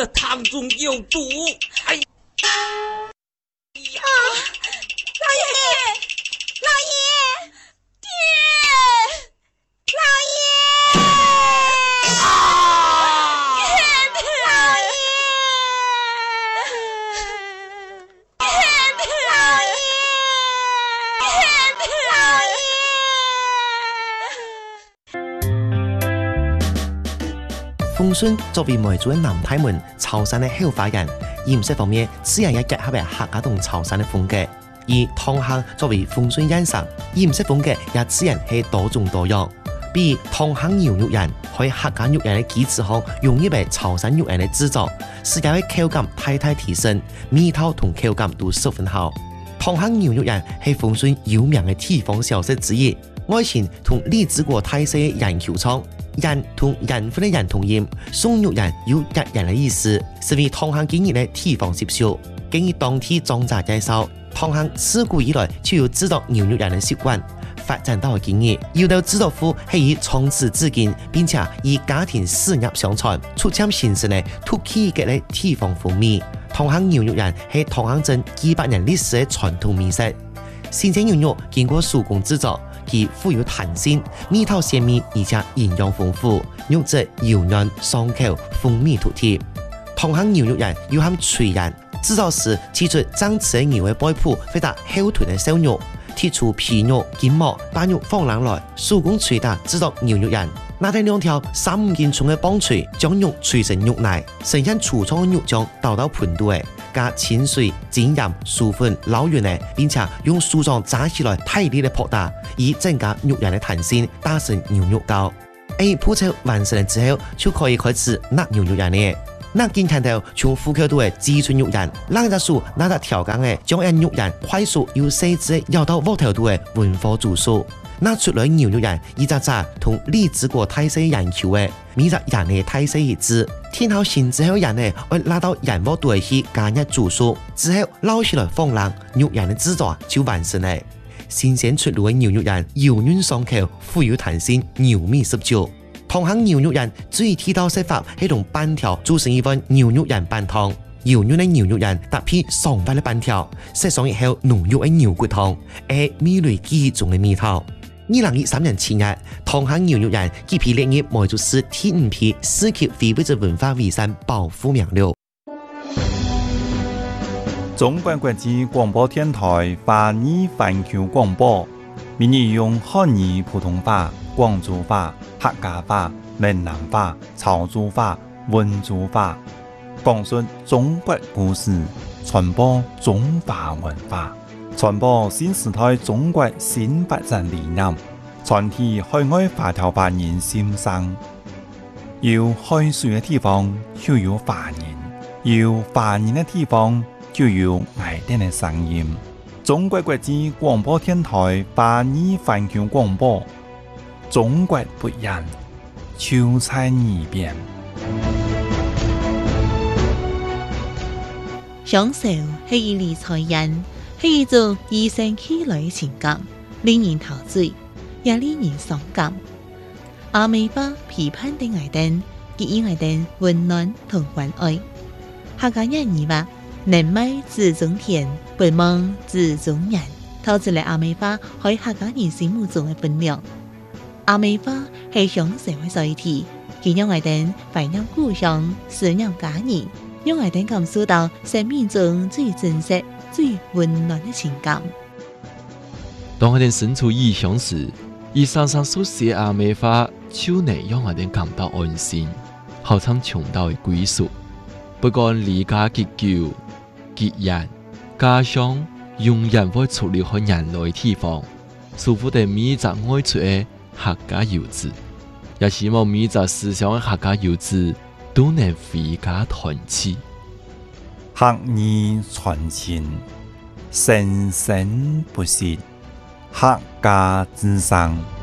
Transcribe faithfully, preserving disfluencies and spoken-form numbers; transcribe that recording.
这汤中有毒！哎呀！ 啊，老爷，老爷，爹，老爷！啊！爹，老爷！爹，老爷！爹，老爷！丰顺作为梅州的南太门潮汕的后花园，饮食方面自然也结合了客家同潮汕的风格。而湯坑作為豐順縣省，飲食風格也自然係多種多樣。比如湯坑牛肉人喺客家肉人嘅基礎上，融入嚟潮汕肉人嘅製作，使佢嘅口感大大提升，味道同口感都十分好。湯坑牛肉人係豐順有名嘅地方小食之一，愛情同荔枝果泰式嘅人球廠。人同人夫嘅人同音，送肉人有日人嘅意思，是為湯坑今日嘅地方習俗。根據當地莊家介紹，湯坑自古以來就有製作牛肉人嘅習慣，發展到今日，有的製作戶係以從此至今，並且以家庭事業相傳，逐漸形成嘅土氣嘅地方風味。湯坑牛肉人係湯坑鎮幾百年歷史嘅傳統美食。新鮮牛肉經過手工製作，其富有彈性，味道鮮美，而且營養豐富，肉質柔軟爽口，風味獨特。湯坑牛肉人要含脆人，製作時切出張弛嘅牛嘅背脯，或者後臀嘅瘦肉，剔除皮肉、筋膜，把肉放冷來，手工捶打製作牛肉人。拿低兩條三五斤重嘅棒槌，將肉捶成肉泥，呈現粗糙嘅肉醬倒到盤度嘅。加清水、精鹽、薯粉撈勻嘅，並且用樹狀炸起來大力嘅撲打，以增加肉人嘅彈性，打成牛肉糕。誒，鋪設完成之後，就可以開始拿牛肉人嘅。那見看到從虎口度嘅自存肉人，兩隻手拿着條羹嘅，將一肉人快速又細緻舀到鑊頭度嘅文火煮熟。那出來牛肉人一隻隻同荔枝果泰式人球嘅，每隻人嘅泰式一致。天後醒之後，人呢會拉到人鍋度去加熱煮熟，之後撈起來放冷，肉人嘅製作就完成了。新鮮出爐嘅牛肉人油嫩爽口，富有彈性，牛味十足。湯坑牛肉人最地道食法係用板條煮成一碗牛肉人板湯，油嫩嘅牛肉人搭配爽快嘅板條，食上以後濃郁嘅牛骨湯，係味蕾記憶中嘅味道。二零二三年七月，湯坑牛肉人佢被列入梅州市第五批世界非物質文化遺產保護名錄。 中國國際廣播電台華語環球廣播，每日用漢語普通話、廣州話、客家話、閩南話、潮州話、溫州話，講述中國故事，傳播中華文化。傳播新時代中國新發展理念，傳遞海外華僑華人心聲。有海水嘅地方就有華人，有華人嘅地方就有愛人嘅聲音。中國國際廣播電台華語環球廣播，中國不一樣，就在耳邊。 享受係一理財人。係一種與生俱來嘅情感，令人陶醉，也令人傷感。阿美花批判的愛人，給予愛人溫暖同關愛。客家人語話：能賣自種田，不忘自種人。透出嚟阿美花喺客家人心目中嘅分量。阿美花係享受嘅載體，佢讓愛人懷念故鄉，思念家人，讓愛人感受到生命中最真實、最溫暖的情感。 當我哋身處異鄉時，以常常所寫阿美花，就能讓我哋感到安心，好像尋到嘅歸屬。不管離家結久、結人，家鄉永遠會出離開人類地方。祝福哋每一隻愛出嘅客家遊子，也希望每一隻思鄉嘅客家遊子都能回家團聚。 客語傳情，生生不息，客家之聲。